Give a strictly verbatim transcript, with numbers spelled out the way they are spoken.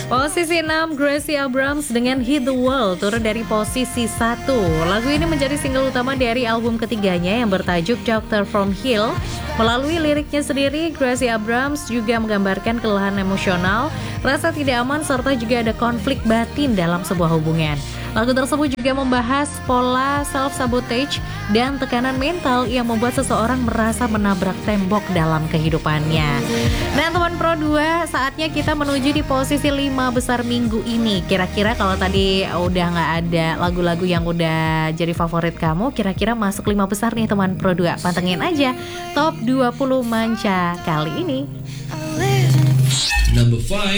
Posisi enam, Gracie Abrams dengan Hit the World turun dari posisi satu. Lagu ini menjadi single utama dari album ketiganya yang bertajuk Doctor from Hell. Melalui liriknya sendiri, Gracie Abrams juga menggambarkan kelelahan emosional, rasa tidak aman, serta juga ada konflik batin dalam sebuah hubungan. Lagu tersebut juga membahas pola self-sabotage dan tekanan mental yang membuat seseorang merasa menabrak tembok dalam kehidupannya. Nah teman Pro dua, saatnya kita menuju di posisi lima besar minggu ini. Kira-kira kalau tadi udah gak ada lagu-lagu yang udah jadi favorit kamu, kira-kira masuk lima besar nih teman Pro dua. Pantengin aja Top dua puluh Manca kali ini. Number five.